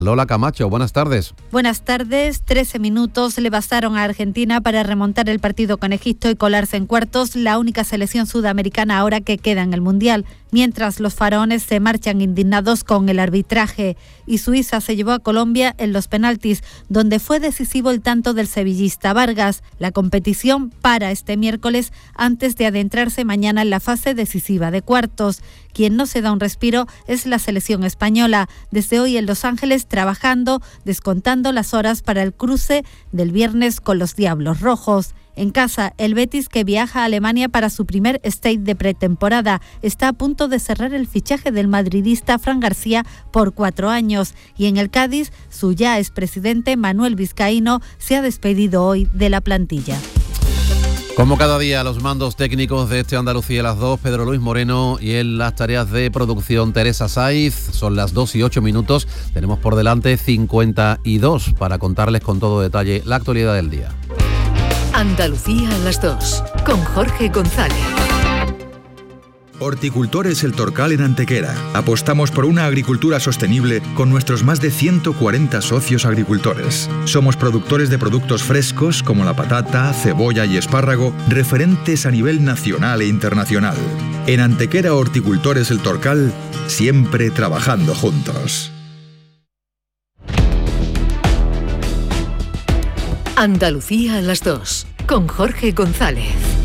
Lola Camacho, buenas tardes. Buenas tardes. 13 minutos le bastaron a Argentina para remontar el partido con Egipto y colarse en cuartos, la única selección sudamericana ahora que queda en el Mundial. Mientras los faraones se marchan indignados con el arbitraje y Suiza se llevó a Colombia en los penaltis, donde fue decisivo el tanto del sevillista Vargas. La competición para este miércoles antes de adentrarse mañana en la fase decisiva de cuartos. Quien no se da un respiro es la selección española. Desde hoy en Los Ángeles trabajando, descontando las horas para el cruce del viernes con los Diablos Rojos. En casa, el Betis, que viaja a Alemania para su primer stage de pretemporada, está a punto de cerrar el fichaje del madridista Fran García por 4 años. Y en el Cádiz, su ya expresidente Manuel Vizcaíno se ha despedido hoy de la plantilla. Como cada día, los mandos técnicos de este Andalucía a las 2, Pedro Luis Moreno, y en las tareas de producción, Teresa Saiz. Son las 2:08. Tenemos por delante 52 para contarles con todo detalle la actualidad del día. Andalucía a las 2, con Jorge González. Horticultores El Torcal en Antequera. Apostamos por una agricultura sostenible con nuestros más de 140 socios agricultores. Somos productores de productos frescos como la patata, cebolla y espárrago, referentes a nivel nacional e internacional. En Antequera Horticultores El Torcal, siempre trabajando juntos. Andalucía a las 2, con Jorge González.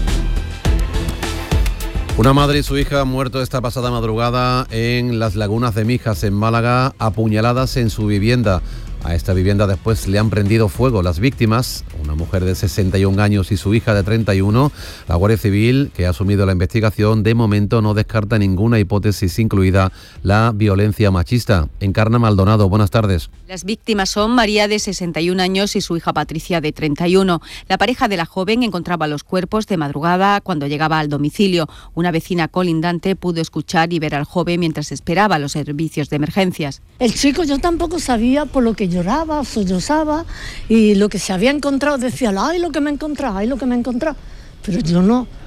Una madre y su hija han muerto esta pasada madrugada en las Lagunas de Mijas, en Málaga, apuñaladas en su vivienda. A esta vivienda después le han prendido fuego las víctimas, una mujer de 61 años y su hija de 31. La Guardia Civil, que ha asumido la investigación, de momento no descarta ninguna hipótesis, incluida la violencia machista. Encarna Maldonado, buenas tardes. Las víctimas son María, de 61 años, y su hija Patricia, de 31. La pareja de la joven encontraba los cuerpos de madrugada cuando llegaba al domicilio. Una vecina colindante pudo escuchar y ver al joven mientras esperaba los servicios de emergencias. El chico, yo tampoco sabía, por lo que lloraba, sollozaba, y lo que se había encontrado decía, ay, lo que me he encontrado, ay, lo que me he encontrado. Pero yo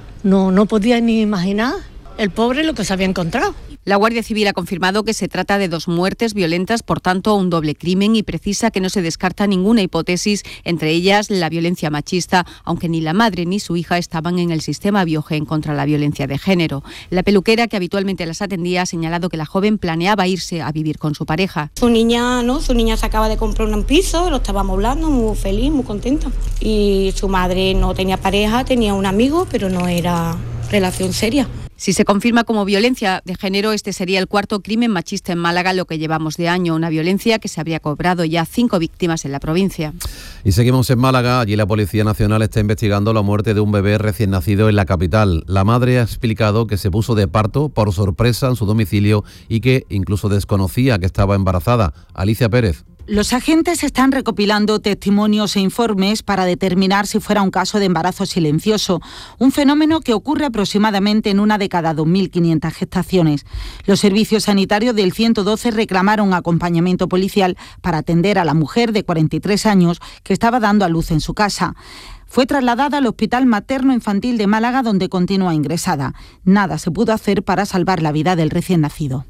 no podía ni imaginar el pobre lo que se había encontrado. La Guardia Civil ha confirmado que se trata de 2 muertes violentas, por tanto un doble crimen, y precisa que no se descarta ninguna hipótesis, entre ellas la violencia machista, aunque ni la madre ni su hija estaban en el sistema Biogen contra la violencia de género. La peluquera, que habitualmente las atendía, ha señalado que la joven planeaba irse a vivir con su pareja. Su niña se acaba de comprar un piso, lo estaba amoblando, muy feliz, muy contenta. Y su madre no tenía pareja, tenía un amigo, pero no era relación seria. Si se confirma como violencia de género, este sería el 4º crimen machista en Málaga, lo que llevamos de año, una violencia que se habría cobrado ya 5 víctimas en la provincia. Y seguimos en Málaga. Allí la Policía Nacional está investigando la muerte de un bebé recién nacido en la capital. La madre ha explicado que se puso de parto por sorpresa en su domicilio y que incluso desconocía que estaba embarazada. Alicia Pérez. Los agentes están recopilando testimonios e informes para determinar si fuera un caso de embarazo silencioso, un fenómeno que ocurre aproximadamente en una de cada 2.500 gestaciones. Los servicios sanitarios del 112 reclamaron acompañamiento policial para atender a la mujer de 43 años que estaba dando a luz en su casa. Fue trasladada al Hospital Materno Infantil de Málaga, donde continúa ingresada. Nada se pudo hacer para salvar la vida del recién nacido.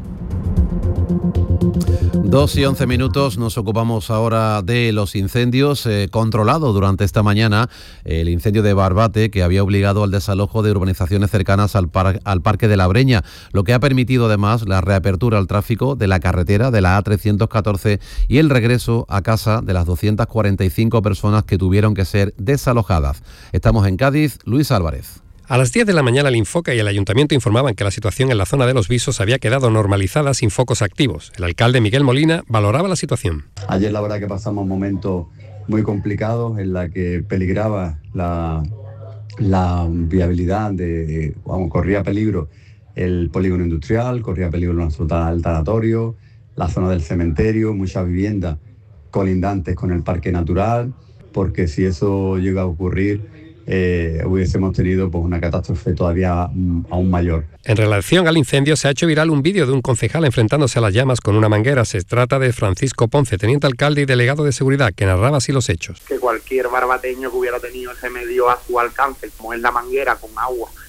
2:11. Nos ocupamos ahora de los incendios. Controlado durante esta mañana el incendio de Barbate, que había obligado al desalojo de urbanizaciones cercanas al Parque de la Breña, lo que ha permitido además la reapertura al tráfico de la carretera de la A314 y el regreso a casa de las 245 personas que tuvieron que ser desalojadas. Estamos en Cádiz. Luis Álvarez. A las 10 de la mañana el Infoca y el Ayuntamiento informaban que la situación en la zona de Los Visos había quedado normalizada sin focos activos. El alcalde Miguel Molina valoraba la situación. Ayer la verdad que pasamos momentos muy complicados en la que peligraba la viabilidad, corría peligro el polígono industrial, corría peligro nuestro tanatorio, la zona del cementerio, muchas viviendas colindantes con el parque natural, porque si eso llega a ocurrir hubiésemos tenido una catástrofe todavía aún mayor. En relación al incendio, se ha hecho viral un vídeo de un concejal enfrentándose a las llamas con una manguera. Se trata de Francisco Ponce, teniente alcalde y delegado de seguridad, que narraba así los hechos. Que cualquier barbateño que hubiera tenido ese medio a su alcance, como es la manguera con agua,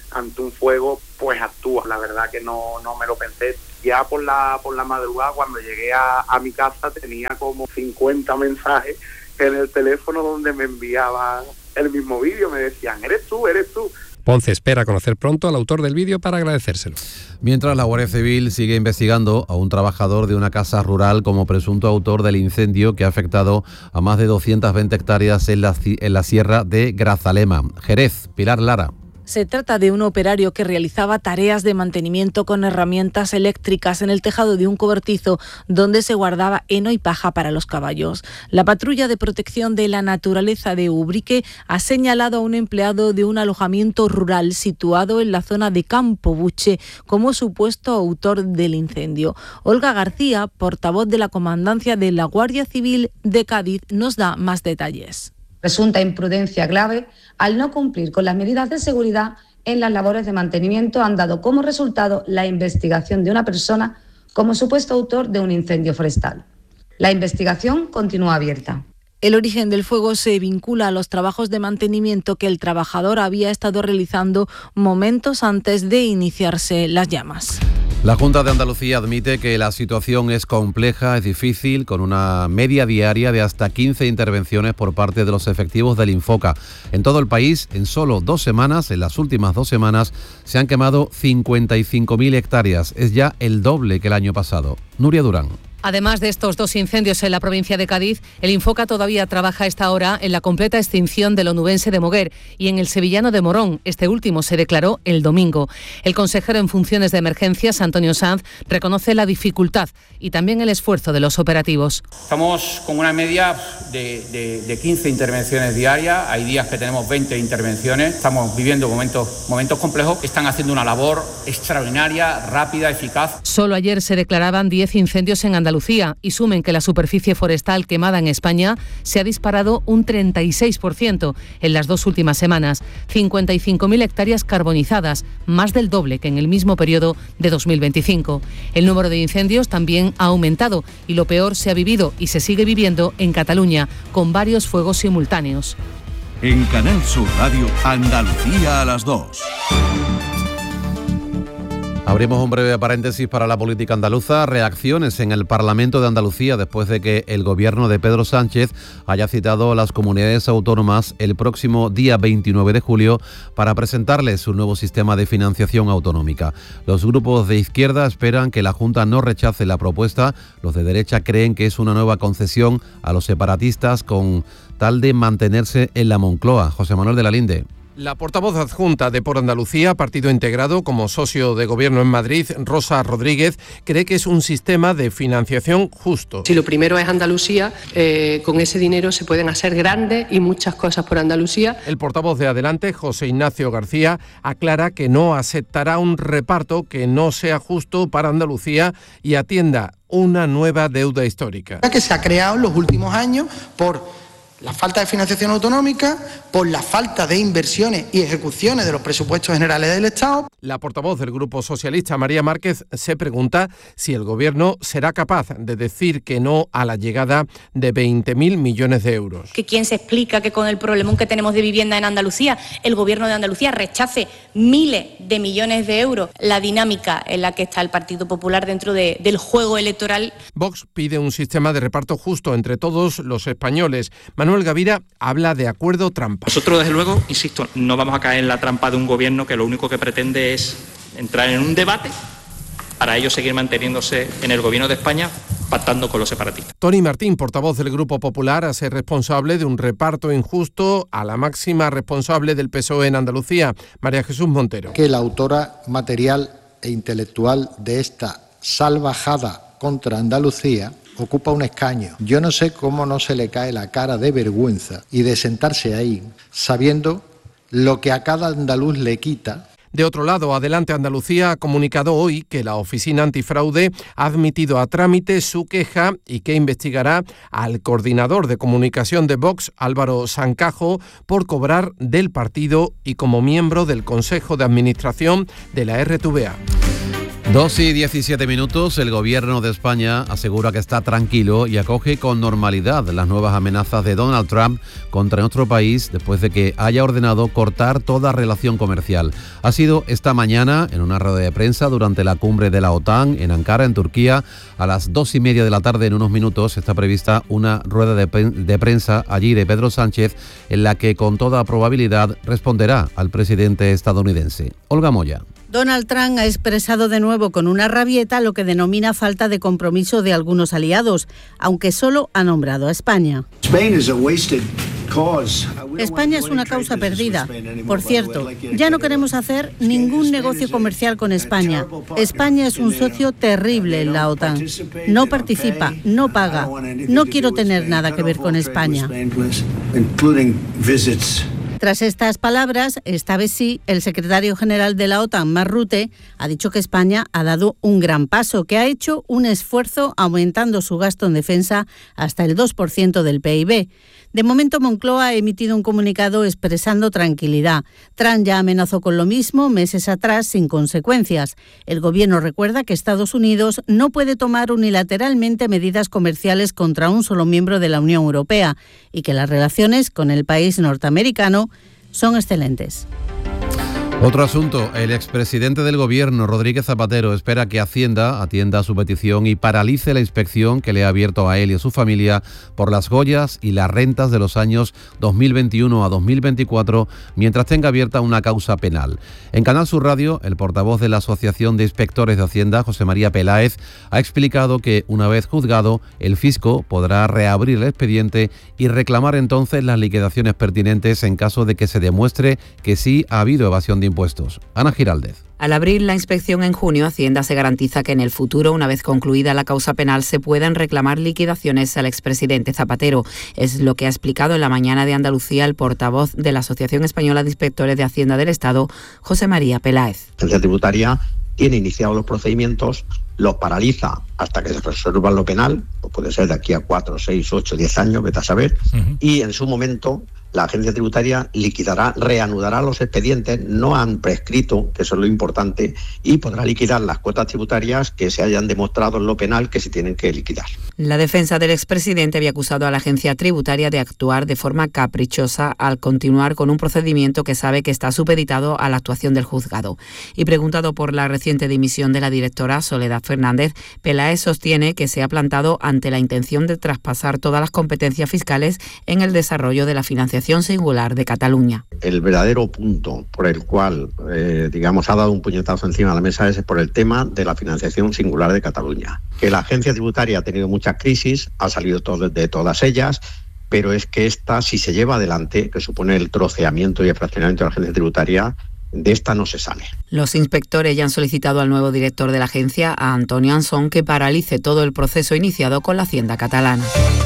ante un fuego, pues actúas. La verdad que no me lo pensé. Ya por la madrugada, cuando llegué a mi casa, tenía como 50 mensajes en el teléfono donde me enviaban el mismo vídeo, me decían, eres tú. Ponce espera conocer pronto al autor del vídeo para agradecérselo. Mientras la Guardia Civil sigue investigando a un trabajador de una casa rural como presunto autor del incendio que ha afectado a más de 220 hectáreas en la sierra de Grazalema. Jerez, Pilar Lara. Se trata de un operario que realizaba tareas de mantenimiento con herramientas eléctricas en el tejado de un cobertizo donde se guardaba heno y paja para los caballos. La patrulla de protección de la naturaleza de Ubrique ha señalado a un empleado de un alojamiento rural situado en la zona de Campo Buche como supuesto autor del incendio. Olga García, portavoz de la Comandancia de la Guardia Civil de Cádiz, nos da más detalles. Presunta imprudencia grave al no cumplir con las medidas de seguridad en las labores de mantenimiento han dado como resultado la investigación de una persona como supuesto autor de un incendio forestal. La investigación continúa abierta. El origen del fuego se vincula a los trabajos de mantenimiento que el trabajador había estado realizando momentos antes de iniciarse las llamas. La Junta de Andalucía admite que la situación es compleja, es difícil, con una media diaria de hasta 15 intervenciones por parte de los efectivos del Infoca. En todo el país, en solo 2 semanas, en las últimas 2 semanas, se han quemado 55.000 hectáreas. Es ya el doble que el año pasado. Nuria Durán. Además de estos 2 incendios en la provincia de Cádiz, el Infoca todavía trabaja a esta hora en la completa extinción del onubense de Moguer y en el sevillano de Morón. Este último se declaró el domingo. El consejero en funciones de emergencias, Antonio Sanz, reconoce la dificultad y también el esfuerzo de los operativos. Estamos con una media de 15 intervenciones diarias. Hay días que tenemos 20 intervenciones. Estamos viviendo momentos complejos. Están haciendo una labor extraordinaria, rápida, eficaz. Solo ayer se declaraban 10 incendios en Andalucía y sumen que la superficie forestal quemada en España se ha disparado un 36% en las 2 últimas semanas. 55.000 hectáreas carbonizadas, más del doble que en el mismo periodo de 2025. El número de incendios también ha aumentado y lo peor se ha vivido y se sigue viviendo en Cataluña, con varios fuegos simultáneos. En Canal Sur Radio, Andalucía a las 2. Abrimos un breve paréntesis para la política andaluza. Reacciones en el Parlamento de Andalucía después de que el gobierno de Pedro Sánchez haya citado a las comunidades autónomas el próximo día 29 de julio para presentarles un nuevo sistema de financiación autonómica. Los grupos de izquierda esperan que la Junta no rechace la propuesta. Los de derecha creen que es una nueva concesión a los separatistas con tal de mantenerse en la Moncloa. José Manuel de la Linde. La portavoz adjunta de Por Andalucía, partido integrado como socio de gobierno en Madrid, Rosa Rodríguez, cree que es un sistema de financiación justo. Si lo primero es Andalucía, con ese dinero se pueden hacer grandes y muchas cosas por Andalucía. El portavoz de Adelante, José Ignacio García, aclara que no aceptará un reparto que no sea justo para Andalucía y atienda una nueva deuda histórica. Que se ha creado en los últimos años por la falta de financiación autonómica, por la falta de inversiones y ejecuciones de los presupuestos generales del Estado. La portavoz del Grupo Socialista, María Márquez, se pregunta si el Gobierno será capaz de decir que no a la llegada de 20.000 millones de euros. ¿Quién se explica que con el problemón que tenemos de vivienda en Andalucía, el Gobierno de Andalucía rechace miles de millones de euros? La dinámica en la que está el Partido Popular dentro del juego electoral. Vox pide un sistema de reparto justo entre todos los españoles. Manuel Gavira habla de acuerdo trampa. Nosotros, desde luego, insisto, no vamos a caer en la trampa de un gobierno que lo único que pretende es entrar en un debate para ello seguir manteniéndose en el gobierno de España pactando con los separatistas. Tony Martín, portavoz del Grupo Popular, a ser responsable de un reparto injusto a la máxima responsable del PSOE en Andalucía, María Jesús Montero. Que la autora material e intelectual de esta salvajada contra Andalucía ocupa un escaño. Yo no sé cómo no se le cae la cara de vergüenza y de sentarse ahí sabiendo lo que a cada andaluz le quita. De otro lado, Adelante Andalucía ha comunicado hoy que la Oficina Antifraude ha admitido a trámite su queja y que investigará al coordinador de comunicación de Vox, Álvaro Sancajo, por cobrar del partido y como miembro del Consejo de Administración de la RTVA. 2:17 minutos. El gobierno de España asegura que está tranquilo y acoge con normalidad las nuevas amenazas de Donald Trump contra nuestro país después de que haya ordenado cortar toda relación comercial. Ha sido esta mañana en una rueda de prensa durante la cumbre de la OTAN en Ankara, en Turquía. A las 2:30 de la tarde, en unos minutos, está prevista una rueda de prensa allí de Pedro Sánchez, en la que con toda probabilidad responderá al presidente estadounidense. Olga Moya. Donald Trump ha expresado de nuevo con una rabieta lo que denomina falta de compromiso de algunos aliados, aunque solo ha nombrado a España. España es una causa perdida. Por cierto, ya no queremos hacer ningún negocio comercial con España. España es un socio terrible en la OTAN. No participa, no paga. No quiero tener nada que ver con España. Tras estas palabras, esta vez sí, el secretario general de la OTAN, Mark Rutte, ha dicho que España ha dado un gran paso, que ha hecho un esfuerzo aumentando su gasto en defensa hasta el 2% del PIB. De momento, Moncloa ha emitido un comunicado expresando tranquilidad. Trump ya amenazó con lo mismo meses atrás sin consecuencias. El gobierno recuerda que Estados Unidos no puede tomar unilateralmente medidas comerciales contra un solo miembro de la Unión Europea y que las relaciones con el país norteamericano son excelentes. Otro asunto, el expresidente del Gobierno, Rodríguez Zapatero, espera que Hacienda atienda a su petición y paralice la inspección que le ha abierto a él y a su familia por las joyas y las rentas de los años 2021 a 2024, mientras tenga abierta una causa penal. En Canal Sur Radio, el portavoz de la Asociación de Inspectores de Hacienda, José María Peláez, ha explicado que, una vez juzgado, el fisco podrá reabrir el expediente y reclamar entonces las liquidaciones pertinentes en caso de que se demuestre que sí ha habido evasión de impuestos. Ana Giraldez. Al abrir la inspección en junio, Hacienda se garantiza que en el futuro, una vez concluida la causa penal, se puedan reclamar liquidaciones al expresidente Zapatero. Es lo que ha explicado en la mañana de Andalucía el portavoz de la Asociación Española de Inspectores de Hacienda del Estado, José María Peláez. La agencia tributaria tiene iniciados los procedimientos, los paraliza hasta que se resuelva lo penal, pues puede ser de aquí a 4, 6, 8, 10 años, vete a saber, y en su momento la agencia tributaria liquidará, reanudará los expedientes, no han prescrito, que eso es lo importante, y podrá liquidar las cuotas tributarias que se hayan demostrado en lo penal que se tienen que liquidar. La defensa del expresidente había acusado a la agencia tributaria de actuar de forma caprichosa al continuar con un procedimiento que sabe que está supeditado a la actuación del juzgado. Y preguntado por la reciente dimisión de la directora Soledad Fernández, Peláez sostiene que se ha plantado ante la intención de traspasar todas las competencias fiscales en el desarrollo de la financiación singular de Cataluña. El verdadero punto por el cual, ha dado un puñetazo encima de la mesa es por el tema de la financiación singular de Cataluña. Que la agencia tributaria ha tenido muchas crisis, ha salido de todas ellas, pero es que esta, si se lleva adelante, que supone el troceamiento y el fraccionamiento de la agencia tributaria, de esta no se sale. Los inspectores ya han solicitado al nuevo director de la agencia, a Antonio Ansón, que paralice todo el proceso iniciado con la Hacienda catalana.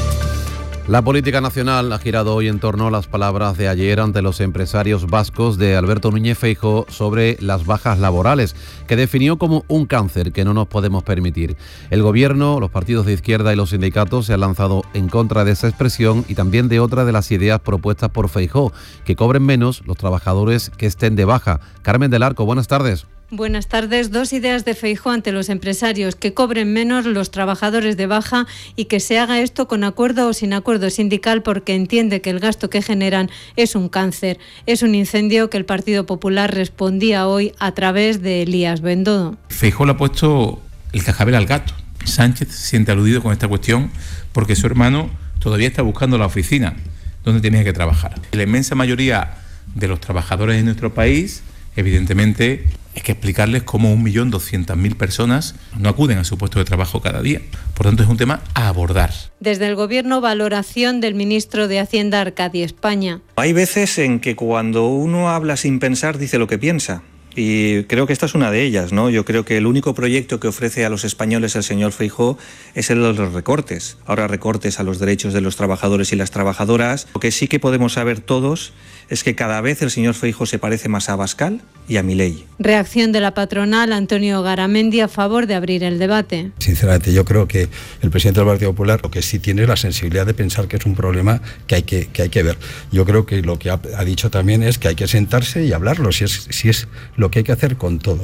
La política nacional ha girado hoy en torno a las palabras de ayer ante los empresarios vascos de Alberto Núñez Feijóo sobre las bajas laborales, que definió como un cáncer que no nos podemos permitir. El Gobierno, los partidos de izquierda y los sindicatos se han lanzado en contra de esa expresión y también de otra de las ideas propuestas por Feijóo, que cobren menos los trabajadores que estén de baja. Carmen del Arco, buenas tardes. Buenas tardes. Dos ideas de Feijóo ante los empresarios: que cobren menos los trabajadores de baja y que se haga esto con acuerdo o sin acuerdo sindical, porque entiende que el gasto que generan es un cáncer. Es un incendio que el Partido Popular respondía hoy a través de Elías Bendodo. Feijóo le ha puesto el cascabel al gato. Sánchez se siente aludido con esta cuestión porque su hermano todavía está buscando la oficina donde tenía que trabajar. La inmensa mayoría de los trabajadores en nuestro país, evidentemente, hay que explicarles cómo 1.200.000 personas no acuden a su puesto de trabajo cada día. Por tanto, es un tema a abordar. Desde el Gobierno, valoración del ministro de Hacienda, Arcadi España. Hay veces en que cuando uno habla sin pensar, dice lo que piensa. Y creo que esta es una de ellas, ¿no? Yo creo que el único proyecto que ofrece a los españoles el señor Feijóo es el de los recortes. Ahora recortes a los derechos de los trabajadores y las trabajadoras. Lo que sí que podemos saber todos es que cada vez el señor Feijóo se parece más a Abascal y a Milei. Reacción de la patronal, Antonio Garamendi, a favor de abrir el debate. Sinceramente, yo creo que el presidente del Partido Popular lo que sí tiene es la sensibilidad de pensar que es un problema que hay que ver. Yo creo que lo que ha dicho también es que hay que sentarse y hablarlo, si es lo que hay que hacer con todo.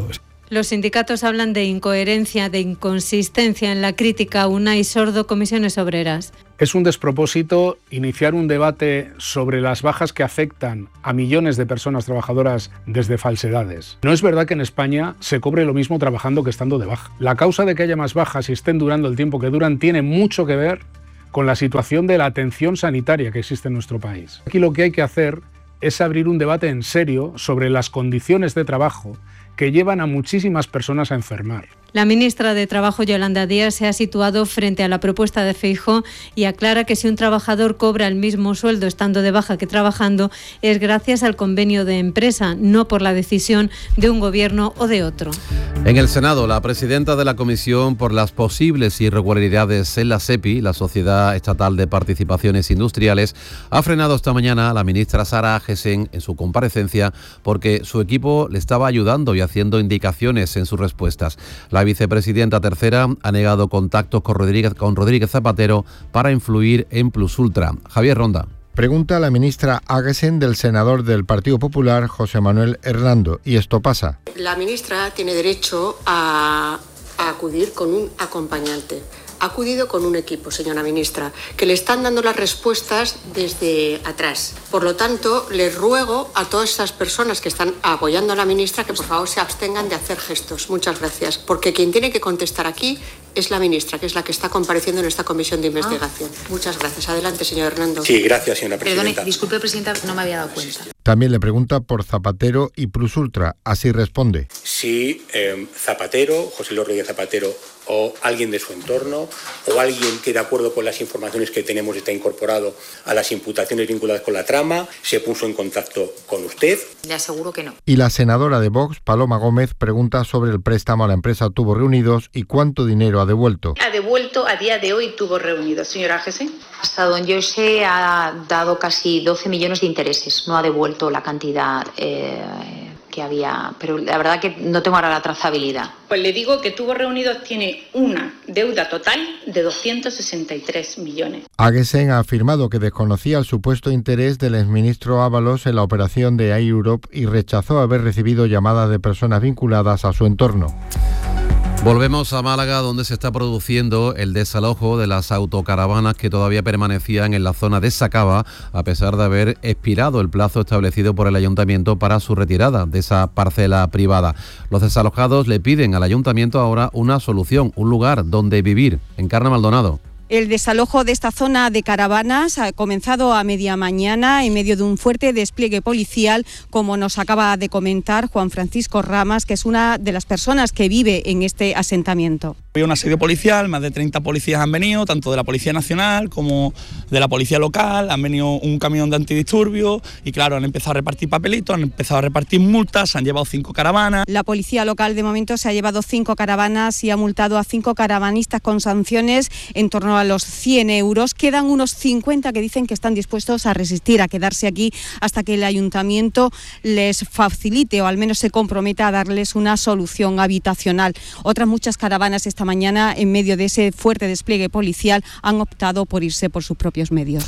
Los sindicatos hablan de incoherencia, de inconsistencia en la crítica. Unai Sordo, Comisiones Obreras. Es un despropósito iniciar un debate sobre las bajas que afectan a millones de personas trabajadoras desde falsedades. No es verdad que en España se cobre lo mismo trabajando que estando de baja. La causa de que haya más bajas y estén durando el tiempo que duran tiene mucho que ver con la situación de la atención sanitaria que existe en nuestro país. Aquí lo que hay que hacer es abrir un debate en serio sobre las condiciones de trabajo que llevan a muchísimas personas a enfermar. La ministra de Trabajo, Yolanda Díaz, se ha situado frente a la propuesta de Feijóo y aclara que si un trabajador cobra el mismo sueldo estando de baja que trabajando, es gracias al convenio de empresa, no por la decisión de un gobierno o de otro. En el Senado, la presidenta de la Comisión por las posibles irregularidades en la SEPI, la Sociedad Estatal de Participaciones Industriales, ha frenado esta mañana a la ministra Sara Agesen en su comparecencia porque su equipo le estaba ayudando y haciendo indicaciones en sus respuestas. La vicepresidenta tercera ha negado contactos con Rodríguez Zapatero para influir en Plus Ultra. Javier Ronda. Pregunta a la ministra Agesen del senador del Partido Popular, José Manuel Hernando. Y esto pasa. La ministra tiene derecho a acudir con un acompañante. Ha acudido con un equipo, señora ministra, que le están dando las respuestas desde atrás. Por lo tanto, les ruego a todas esas personas que están apoyando a la ministra que por favor se abstengan de hacer gestos. Muchas gracias. Porque quien tiene que contestar aquí es la ministra, que es la que está compareciendo en esta comisión de investigación. Muchas gracias. Adelante, señor Hernando. Sí, gracias, señora presidenta. Perdone, disculpe, presidenta, no me había dado cuenta. También le pregunta por Zapatero y Plus Ultra. Así responde. Si Zapatero, José Luis Rodríguez Zapatero, o alguien de su entorno, o alguien que de acuerdo con las informaciones que tenemos está incorporado a las imputaciones vinculadas con la trama, se puso en contacto con usted. Le aseguro que no. Y la senadora de Vox, Paloma Gómez, pregunta sobre el préstamo a la empresa Tubos Reunidos y cuánto dinero ha devuelto. Ha devuelto a día de hoy Tubos Reunidos, señora Agesen. Hasta donde yo sé ha dado casi 12 millones de intereses, no ha devuelto la cantidad que había, pero la verdad que no tengo ahora la trazabilidad. Pues le digo que Tubos Reunidos tiene una deuda total de 263 millones. Agesen ha afirmado que desconocía el supuesto interés del exministro Ábalos en la operación de Air Europe y rechazó haber recibido llamadas de personas vinculadas a su entorno. Volvemos a Málaga, donde se está produciendo el desalojo de las autocaravanas que todavía permanecían en la zona de Sacaba, a pesar de haber expirado el plazo establecido por el ayuntamiento para su retirada de esa parcela privada. Los desalojados le piden al ayuntamiento ahora una solución, un lugar donde vivir. Encarna Maldonado. El desalojo de esta zona de caravanas ha comenzado a media mañana en medio de un fuerte despliegue policial, como nos acaba de comentar Juan Francisco Ramas, que es una de las personas que vive en este asentamiento. Hay un asedio policial, más de 30 policías han venido, tanto de la Policía Nacional como de la Policía Local, han venido un camión de antidisturbios y claro, han empezado a repartir papelitos, han empezado a repartir multas, se han llevado 5 caravanas. La Policía Local de momento se ha llevado 5 caravanas y ha multado a 5 caravanistas con sanciones en torno a los 100 euros. Quedan unos 50 que dicen que están dispuestos a resistir, a quedarse aquí hasta que el ayuntamiento les facilite o al menos se comprometa a darles una solución habitacional. Otras muchas caravanas esta mañana, en medio de ese fuerte despliegue policial, han optado por irse por sus propios medios.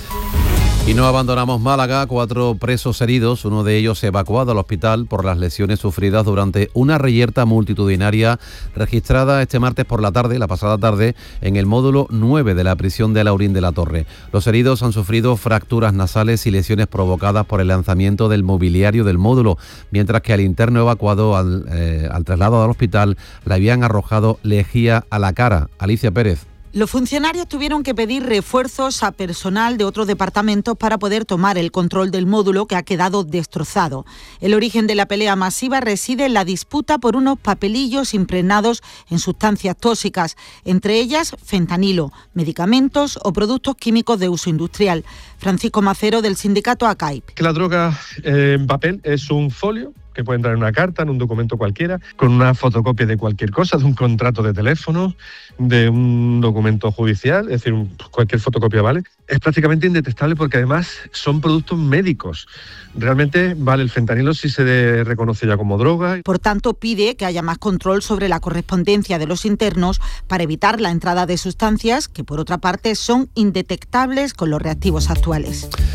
Y no abandonamos Málaga, 4 presos heridos, uno de ellos evacuado al hospital por las lesiones sufridas durante una reyerta multitudinaria registrada este martes por la tarde, la pasada tarde, en el módulo 9 de la prisión de Laurín de la Torre. Los heridos han sufrido fracturas nasales y lesiones provocadas por el lanzamiento del mobiliario del módulo, mientras que al interno evacuado al traslado al hospital le habían arrojado lejía a la cara. Alicia Pérez. Los funcionarios tuvieron que pedir refuerzos a personal de otros departamentos para poder tomar el control del módulo, que ha quedado destrozado. El origen de la pelea masiva reside en la disputa por unos papelillos impregnados en sustancias tóxicas, entre ellas fentanilo, medicamentos o productos químicos de uso industrial. Francisco Macero, del sindicato ACAIP. Que la droga en papel es un folio que puede entrar en una carta, en un documento cualquiera, con una fotocopia de cualquier cosa, de un contrato de teléfono, de un documento judicial, es decir, cualquier fotocopia vale. Es prácticamente indetectable porque además son productos médicos. Realmente vale el fentanilo si se reconoce ya como droga. Por tanto, pide que haya más control sobre la correspondencia de los internos para evitar la entrada de sustancias que, por otra parte, son indetectables con los reactivos actuales.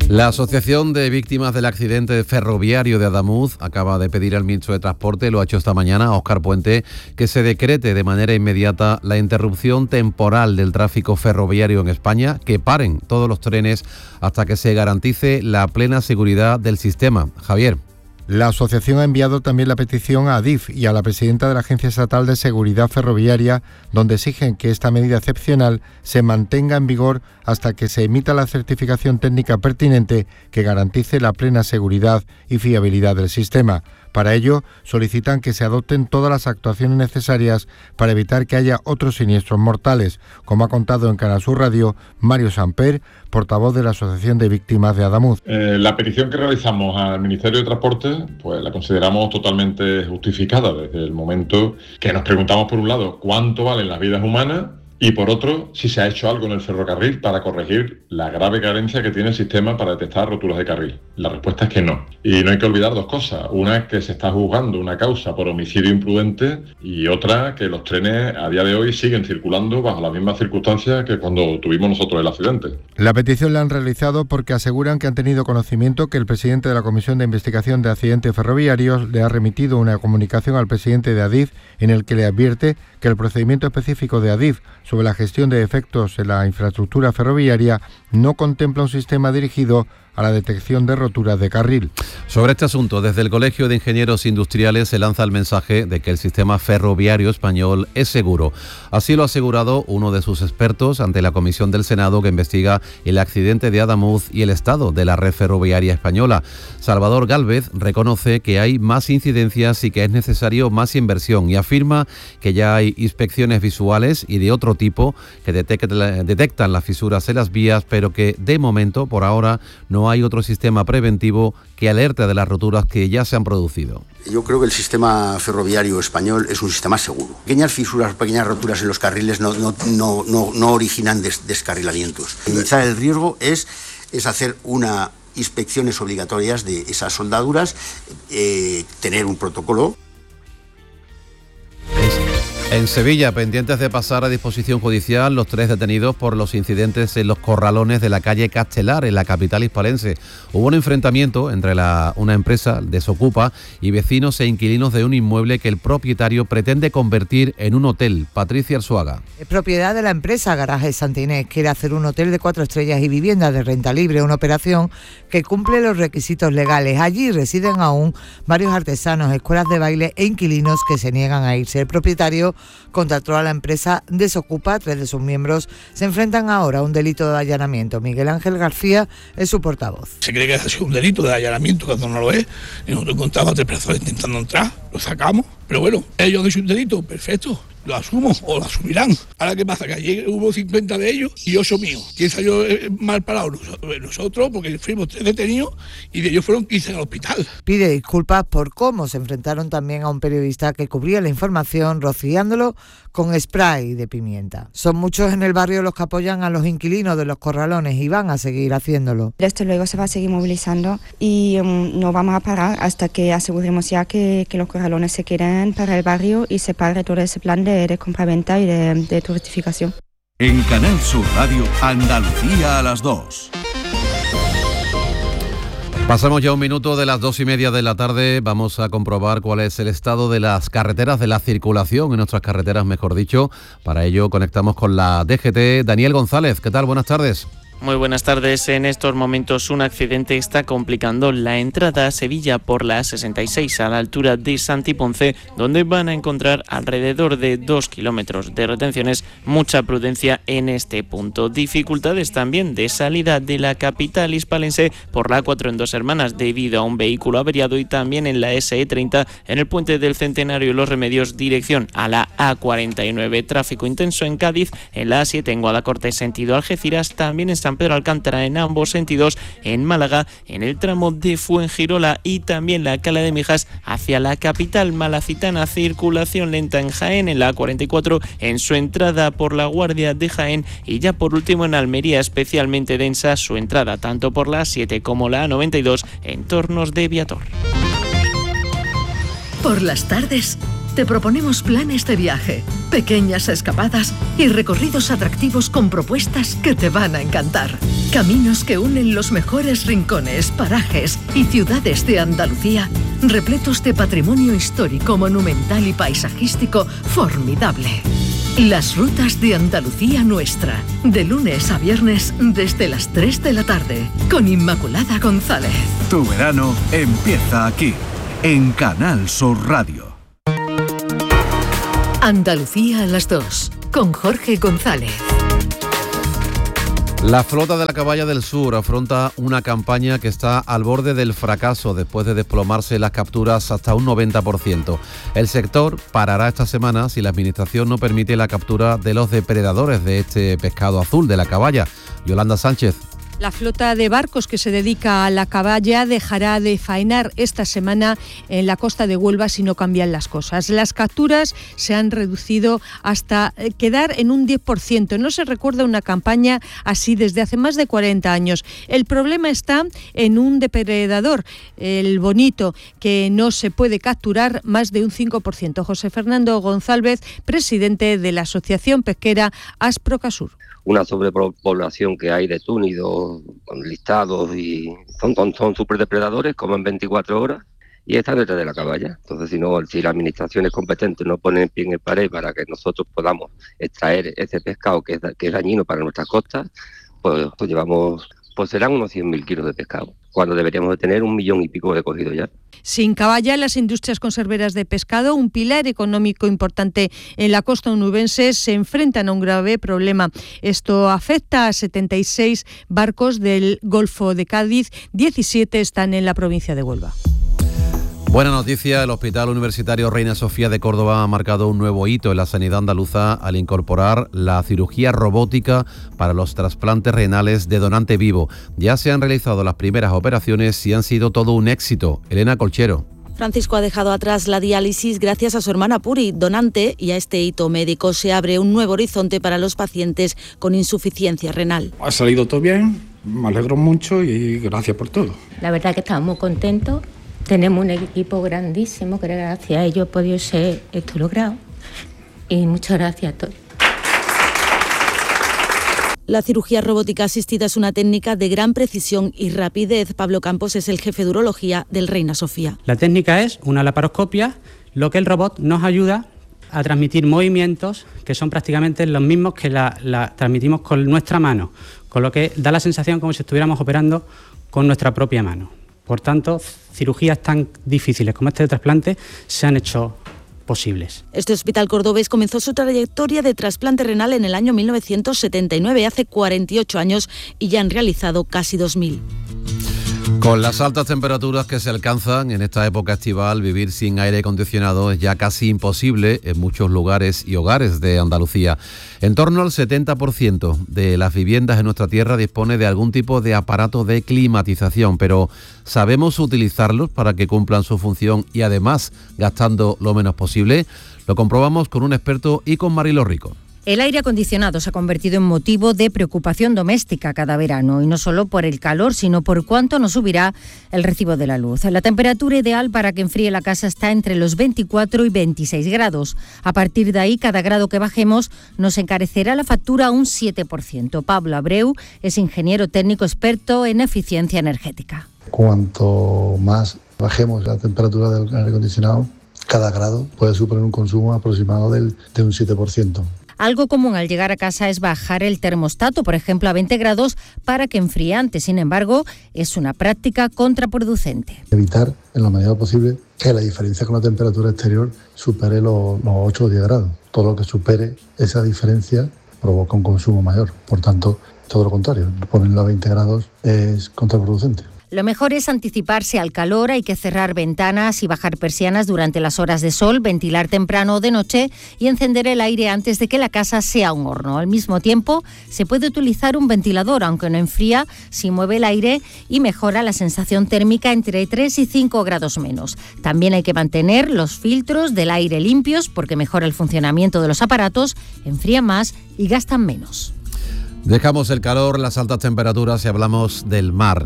La Asociación de Víctimas del Accidente Ferroviario de Adamuz acaba de pedir al ministro de Transporte, lo ha hecho esta mañana, Óscar Puente, que se decrete de manera inmediata la interrupción temporal del tráfico ferroviario en España, que paren todos los trenes hasta que se garantice la plena seguridad del sistema. Javier. La asociación ha enviado también la petición a Adif y a la presidenta de la Agencia Estatal de Seguridad Ferroviaria, donde exigen que esta medida excepcional se mantenga en vigor hasta que se emita la certificación técnica pertinente que garantice la plena seguridad y fiabilidad del sistema. Para ello, solicitan que se adopten todas las actuaciones necesarias para evitar que haya otros siniestros mortales, como ha contado en Canal Sur Radio Mario Samper, portavoz de la Asociación de Víctimas de Adamuz. La petición que realizamos al Ministerio de Transporte, pues la consideramos totalmente justificada desde el momento que nos preguntamos, por un lado, cuánto valen las vidas humanas, y por otro, si se ha hecho algo en el ferrocarril para corregir la grave carencia que tiene el sistema para detectar roturas de carril. La respuesta es que no. Y no hay que olvidar dos cosas. Una es que se está juzgando una causa por homicidio imprudente y otra que los trenes a día de hoy siguen circulando bajo las mismas circunstancias que cuando tuvimos nosotros el accidente. La petición la han realizado porque aseguran que han tenido conocimiento que el presidente de la Comisión de Investigación de Accidentes Ferroviarios le ha remitido una comunicación al presidente de Adif en el que le advierte que el procedimiento específico de Adif sobre la gestión de defectos en la infraestructura ferroviaria no contempla un sistema dirigido a la detección de roturas de carril. Sobre este asunto, desde el Colegio de Ingenieros Industriales se lanza el mensaje de que el sistema ferroviario español es seguro. Así lo ha asegurado uno de sus expertos ante la Comisión del Senado que investiga el accidente de Adamuz y el estado de la red ferroviaria española. Salvador Gálvez reconoce que hay más incidencias y que es necesario más inversión y afirma que ya hay inspecciones visuales y de otro tipo que detectan las fisuras en las vías, pero que de momento, por ahora, no hay otro sistema preventivo que alerte de las roturas que ya se han producido. Yo creo que el sistema ferroviario español es un sistema seguro. Pequeñas fisuras, pequeñas roturas en los carriles no originan descarrilamientos. Minimizar el riesgo es hacer unas inspecciones obligatorias de esas soldaduras, tener un protocolo. En Sevilla, pendientes de pasar a disposición judicial los 3 detenidos por los incidentes en los corralones de la calle Castelar, en la capital hispalense. Hubo un enfrentamiento entre una empresa, Desocupa, y vecinos e inquilinos de un inmueble que el propietario pretende convertir en un hotel. Patricia Arzuaga. Es propiedad de la empresa Garajes Santa Inés. Quiere hacer un hotel de 4 estrellas y viviendas de renta libre, una operación que cumple los requisitos legales. Allí residen aún varios artesanos, escuelas de baile e inquilinos que se niegan a irse. El propietario contrató a la empresa Desocupa. 3 de sus miembros se enfrentan ahora a un delito de allanamiento. Miguel Ángel García es su portavoz. Se cree que ha sido un delito de allanamiento cuando no lo es. Y nosotros encontramos a 3 personas intentando entrar, lo sacamos. Pero bueno, ellos han hecho un delito, perfecto, lo asumo o lo asumirán. Ahora, ¿qué pasa? Que ayer hubo 50 de ellos y 8 míos. ¿Quién salió mal parado? Nosotros, porque fuimos 3 detenidos y de ellos fueron 15 al hospital. Pide disculpas por cómo se enfrentaron también a un periodista que cubría la información rociándolo con spray de pimienta. Son muchos en el barrio los que apoyan a los inquilinos de los corralones y van a seguir haciéndolo. Esto luego se va a seguir movilizando y no vamos a parar hasta que aseguremos ya que los corralones se queden para el barrio y se pare todo ese plan de compraventa y de turistificación. En Canal Sur Radio, Andalucía a las 2. Pasamos ya un minuto de las 2:30 de la tarde. Vamos a comprobar cuál es el estado de las carreteras, de la circulación en nuestras carreteras, mejor dicho. Para ello conectamos con la DGT. Daniel González, ¿qué tal? Buenas tardes. Muy buenas tardes. En estos momentos un accidente está complicando la entrada a Sevilla por la A66 a la altura de Santiponce, donde van a encontrar alrededor de 2 kilómetros de retenciones. Mucha prudencia en este punto. Dificultades también de salida de la capital hispalense por la A4 en Dos Hermanas debido a un vehículo averiado y también en la SE30 en el puente del Centenario y Los Remedios dirección a la A49. Tráfico intenso en Cádiz, en la A7 en Guadacorte sentido Algeciras, también en San Pedro Alcántara en ambos sentidos, en Málaga, en el tramo de Fuengirola y también la Cala de Mijas hacia la capital malacitana. Circulación lenta en Jaén, en la A44 en su entrada por la Guardia de Jaén y ya por último en Almería, especialmente densa su entrada tanto por la A7 como la A92 en Tornos de Viator. Por las tardes, te proponemos planes de viaje, pequeñas escapadas y recorridos atractivos con propuestas que te van a encantar. Caminos que unen los mejores rincones, parajes y ciudades de Andalucía, repletos de patrimonio histórico, monumental y paisajístico formidable. Las rutas de Andalucía Nuestra, de lunes a viernes desde las 3 de la tarde, con Inmaculada González. Tu verano empieza aquí, en Canal Sur Radio. Andalucía a las 2, con Jorge González. La flota de la caballa del sur afronta una campaña que está al borde del fracaso después de desplomarse las capturas hasta un 90%. El sector parará esta semana si la administración no permite la captura de los depredadores de este pescado azul de la caballa. Yolanda Sánchez. La flota de barcos que se dedica a la caballa dejará de faenar esta semana en la costa de Huelva si no cambian las cosas. Las capturas se han reducido hasta quedar en un 10%. No se recuerda una campaña así desde hace más de 40 años. El problema está en un depredador, el bonito, que no se puede capturar más de un 5%. José Fernando González, presidente de la Asociación Pesquera Asprocasur. Una sobrepoblación que hay de túnidos listados y son superdepredadores, comen 24 horas y están detrás de la caballa. Entonces, si las administraciones competentes no ponen pie en pared para que nosotros podamos extraer ese pescado que es dañino para nuestras costas, pues serán unos 100.000 kilos de pescado, cuando deberíamos de tener 1,5 millones de cogidos ya. Sin caballa, las industrias conserveras de pescado, un pilar económico importante en la costa onubense, se enfrentan a un grave problema. Esto afecta a 76 barcos del Golfo de Cádiz, 17 están en la provincia de Huelva. Buena noticia, el Hospital Universitario Reina Sofía de Córdoba ha marcado un nuevo hito en la sanidad andaluza al incorporar la cirugía robótica para los trasplantes renales de donante vivo. Ya se han realizado las primeras operaciones y han sido todo un éxito. Elena Colchero. Francisco ha dejado atrás la diálisis gracias a su hermana Puri, donante, y a este hito médico se abre un nuevo horizonte para los pacientes con insuficiencia renal. Ha salido todo bien, me alegro mucho y gracias por todo. La verdad que estamos muy contentos. Tenemos un equipo grandísimo que gracias a ellos he podido ser esto logrado. Y muchas gracias a todos. La cirugía robótica asistida es una técnica de gran precisión y rapidez. Pablo Campos es el jefe de urología del Reina Sofía. La técnica es una laparoscopia, lo que el robot nos ayuda a transmitir movimientos que son prácticamente los mismos que la transmitimos con nuestra mano, con lo que da la sensación como si estuviéramos operando con nuestra propia mano. Por tanto, cirugías tan difíciles como este de trasplante se han hecho posibles. Este hospital cordobés comenzó su trayectoria de trasplante renal en el año 1979, hace 48 años, y ya han realizado casi 2.000. Con las altas temperaturas que se alcanzan en esta época estival, vivir sin aire acondicionado es ya casi imposible en muchos lugares y hogares de Andalucía. En torno al 70% de las viviendas en nuestra tierra dispone de algún tipo de aparato de climatización, pero ¿sabemos utilizarlos para que cumplan su función y además gastando lo menos posible? Lo comprobamos con un experto y con Marilo Rico. El aire acondicionado se ha convertido en motivo de preocupación doméstica cada verano, y no solo por el calor, sino por cuánto nos subirá el recibo de la luz. La temperatura ideal para que enfríe la casa está entre los 24 y 26 grados. A partir de ahí, cada grado que bajemos nos encarecerá la factura un 7%. Pablo Abreu es ingeniero técnico experto en eficiencia energética. Cuanto más bajemos la temperatura del aire acondicionado, cada grado puede suponer un consumo aproximado de un 7%. Algo común al llegar a casa es bajar el termostato, por ejemplo, a 20 grados para que enfríe antes. Sin embargo, es una práctica contraproducente. Evitar, en la medida posible, que la diferencia con la temperatura exterior supere los 8 o 10 grados. Todo lo que supere esa diferencia provoca un consumo mayor. Por tanto, todo lo contrario, ponerlo a 20 grados es contraproducente. Lo mejor es anticiparse al calor, hay que cerrar ventanas y bajar persianas durante las horas de sol, ventilar temprano o de noche y encender el aire antes de que la casa sea un horno. Al mismo tiempo, se puede utilizar un ventilador, aunque no enfría, si mueve el aire y mejora la sensación térmica entre 3 y 5 grados menos. También hay que mantener los filtros del aire limpios porque mejora el funcionamiento de los aparatos, enfrían más y gastan menos. Dejamos el calor, las altas temperaturas y hablamos del mar.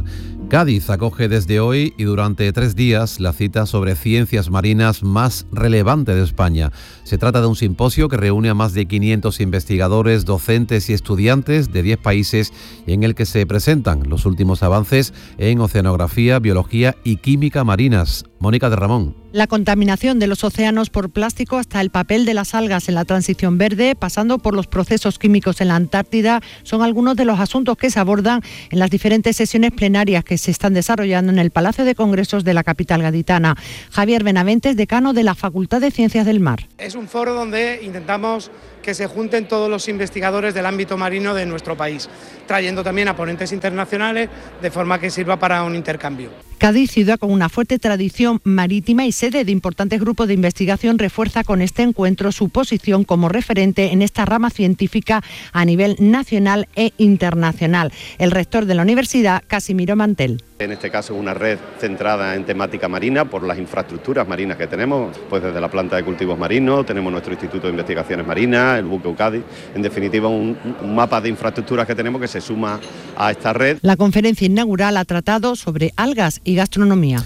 Cádiz acoge desde hoy y durante 3 días la cita sobre ciencias marinas más relevante de España. Se trata de un simposio que reúne a más de 500 investigadores, docentes y estudiantes de 10 países y en el que se presentan los últimos avances en oceanografía, biología y química marinas. Mónica de Ramón. La contaminación de los océanos por plástico hasta el papel de las algas en la transición verde, pasando por los procesos químicos en la Antártida, son algunos de los asuntos que se abordan en las diferentes sesiones plenarias que se están desarrollando en el Palacio de Congresos de la capital gaditana. Javier Benavente es decano de la Facultad de Ciencias del Mar. Es un foro donde intentamos que se junten todos los investigadores del ámbito marino de nuestro país, trayendo también a ponentes internacionales de forma que sirva para un intercambio. Cádiz, ciudad con una fuerte tradición marítima y sede de importantes grupos de investigación, refuerza con este encuentro su posición como referente en esta rama científica a nivel nacional e internacional. El rector de la universidad, Casimiro Mantel. En este caso es una red centrada en temática marina por las infraestructuras marinas que tenemos, pues desde la planta de cultivos marinos, tenemos nuestro Instituto de Investigaciones Marinas, el buque Eucadi, en definitiva un mapa de infraestructuras que tenemos que se suma a esta red. La conferencia inaugural ha tratado sobre algas y gastronomía.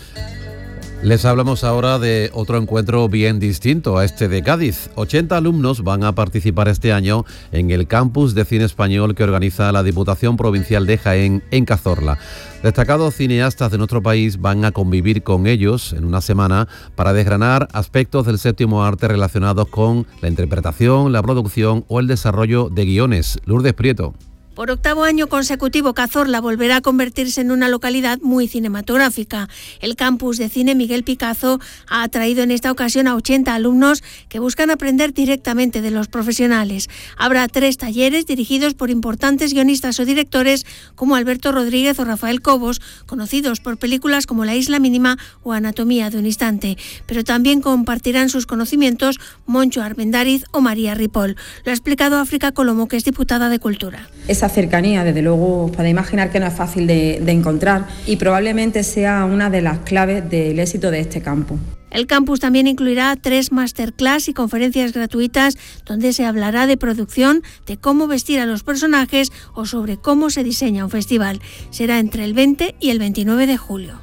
Les hablamos ahora de otro encuentro bien distinto a este de Cádiz. 80 alumnos van a participar este año en el campus de cine español que organiza la Diputación Provincial de Jaén en Cazorla. Destacados cineastas de nuestro país van a convivir con ellos en una semana para desgranar aspectos del séptimo arte relacionados con la interpretación, la producción o el desarrollo de guiones. Lourdes Prieto. Por 8º año consecutivo, Cazorla volverá a convertirse en una localidad muy cinematográfica. El campus de cine Miguel Picazo ha atraído en esta ocasión a 80 alumnos que buscan aprender directamente de los profesionales. Habrá 3 talleres dirigidos por importantes guionistas o directores como Alberto Rodríguez o Rafael Cobos, conocidos por películas como La Isla Mínima o Anatomía de un Instante. Pero también compartirán sus conocimientos Moncho Armendáriz o María Ripoll. Lo ha explicado África Colomo, que es diputada de Cultura. Esa cercanía, desde luego, os podéis imaginar que no es fácil de encontrar y probablemente sea una de las claves del éxito de este campus. El campus también incluirá 3 masterclass y conferencias gratuitas donde se hablará de producción, de cómo vestir a los personajes o sobre cómo se diseña un festival. Será entre el 20 y el 29 de julio.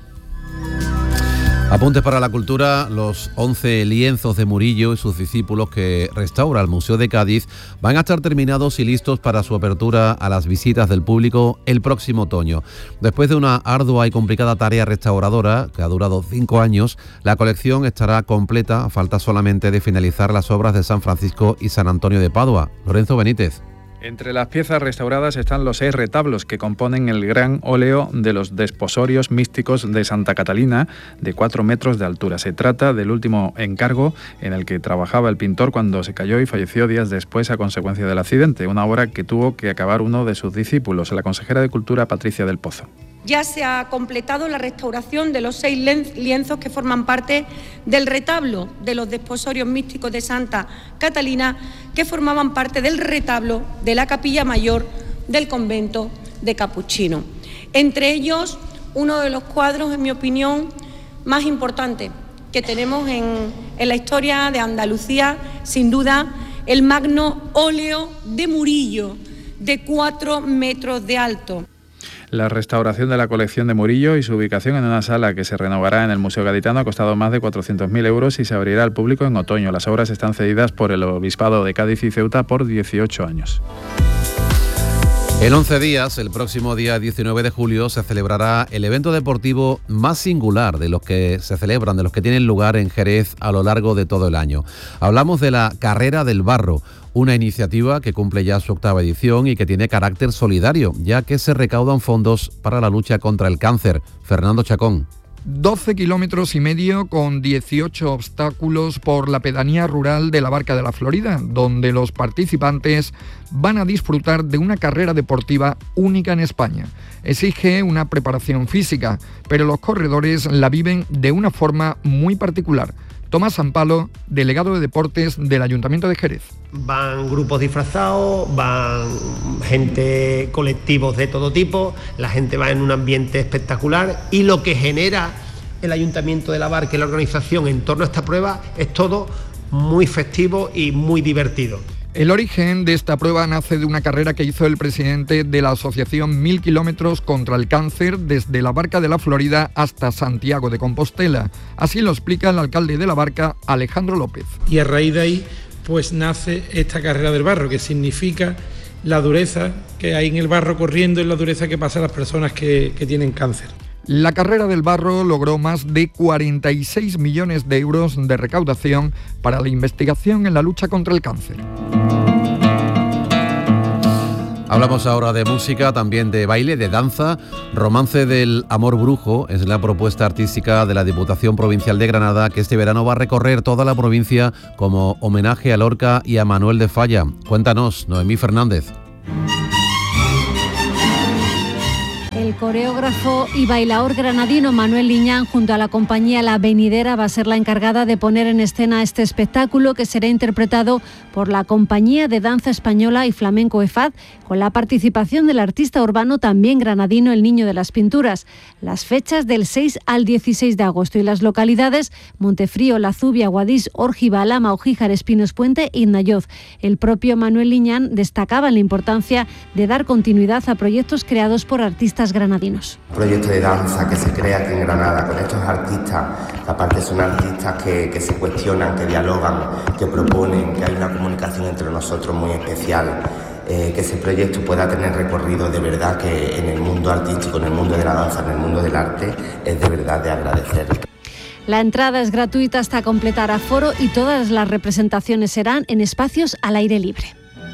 Apuntes para la cultura: los 11 lienzos de Murillo y sus discípulos que restaura el Museo de Cádiz van a estar terminados y listos para su apertura a las visitas del público el próximo otoño. Después de una ardua y complicada tarea restauradora que ha durado 5 años, la colección estará completa, a falta solamente de finalizar las obras de San Francisco y San Antonio de Padua. Lorenzo Benítez. Entre las piezas restauradas están los 6 retablos que componen el gran óleo de los desposorios místicos de Santa Catalina, de 4 metros de altura. Se trata del último encargo en el que trabajaba el pintor cuando se cayó y falleció días después a consecuencia del accidente, una obra que tuvo que acabar uno de sus discípulos, la consejera de Cultura Patricia del Pozo. Ya se ha completado la restauración de los 6 lienzos que forman parte del retablo de los desposorios místicos de Santa Catalina, que formaban parte del retablo de la capilla mayor del convento de Capuchino. Entre ellos, uno de los cuadros, en mi opinión, más importantes que tenemos en la historia de Andalucía, sin duda, el magno óleo de Murillo, de 4 metros de alto. La restauración de la colección de Murillo y su ubicación en una sala que se renovará en el Museo Gaditano ha costado más de 400.000 euros y se abrirá al público en otoño. Las obras están cedidas por el Obispado de Cádiz y Ceuta por 18 años. En 11 días, el próximo día 19 de julio, se celebrará el evento deportivo más singular de los que se celebran, de los que tienen lugar en Jerez a lo largo de todo el año. Hablamos de la Carrera del Barro, una iniciativa que cumple ya su 8ª edición y que tiene carácter solidario, ya que se recaudan fondos para la lucha contra el cáncer. Fernando Chacón. 12 kilómetros y medio con 18 obstáculos por la pedanía rural de la Barca de la Florida, donde los participantes van a disfrutar de una carrera deportiva única en España. Exige una preparación física, pero los corredores la viven de una forma muy particular. Tomás Sampalo, delegado de deportes del Ayuntamiento de Jerez. Van grupos disfrazados, van gente, colectivos de todo tipo, la gente va en un ambiente espectacular y lo que genera el Ayuntamiento de La Barca y la organización en torno a esta prueba es todo muy festivo y muy divertido. El origen de esta prueba nace de una carrera que hizo el presidente de la asociación 1000 kilómetros contra el cáncer desde la Barca de la Florida hasta Santiago de Compostela. Así lo explica el alcalde de la Barca, Alejandro López. Y a raíz de ahí pues nace esta carrera del barro, que significa la dureza que hay en el barro corriendo y la dureza que pasan las personas que tienen cáncer. La carrera del barro logró más de 46 millones de euros de recaudación para la investigación en la lucha contra el cáncer. Hablamos ahora de música, también de baile, de danza. Romance del Amor Brujo es la propuesta artística de la Diputación Provincial de Granada, que este verano va a recorrer toda la provincia como homenaje a Lorca y a Manuel de Falla. Cuéntanos, Noemí Fernández. El coreógrafo y bailaor granadino Manuel Liñán, junto a la compañía La Venidera, va a ser la encargada de poner en escena este espectáculo, que será interpretado por la Compañía de Danza Española y Flamenco EFAD, con la participación del artista urbano también granadino El Niño de las Pinturas. Las fechas del 6 al 16 de agosto y las localidades: Montefrío, La Zubia, Guadix, Órgiva, Alhama, Ojíjar, Espinos Puente y Nayoz. El propio Manuel Liñán destacaba la importancia de dar continuidad a proyectos creados por artistas granadinos. Un proyecto de danza que se crea aquí en Granada con estos artistas, que aparte son artistas que se cuestionan, que dialogan, que proponen, que hay una comunicación entre nosotros muy especial, que ese proyecto pueda tener recorrido de verdad, que en el mundo artístico, en el mundo de la danza, en el mundo del arte, es de verdad de agradecer. La entrada es gratuita hasta completar aforo y todas las representaciones serán en espacios al aire libre.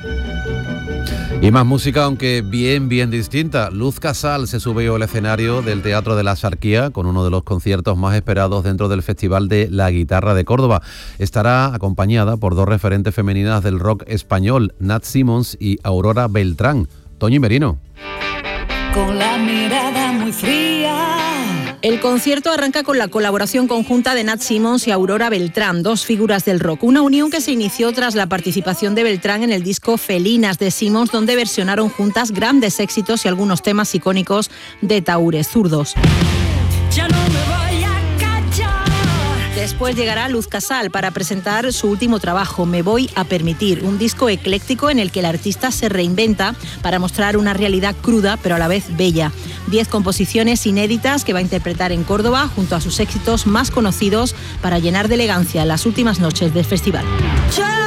Y más música, aunque bien distinta. Luz Casal se sube al escenario del Teatro de la Sarquía con uno de los conciertos más esperados dentro del Festival de la Guitarra de Córdoba. Estará acompañada por dos referentes femeninas del rock español, Nat Simons y Aurora Beltrán. Toñi Merino. Con la mirada muy fría. El concierto arranca con la colaboración conjunta de Nat Simons y Aurora Beltrán, dos figuras del rock. Una unión que se inició tras la participación de Beltrán en el disco Felinas de Simons, donde versionaron juntas grandes éxitos y algunos temas icónicos de Tahúres Zurdos. Ya no me voy a callar. Después llegará Luz Casal para presentar su último trabajo, Me Voy a Permitir, un disco ecléctico en el que el artista se reinventa para mostrar una realidad cruda pero a la vez bella. 10 composiciones inéditas que va a interpretar en Córdoba junto a sus éxitos más conocidos para llenar de elegancia las últimas noches del festival.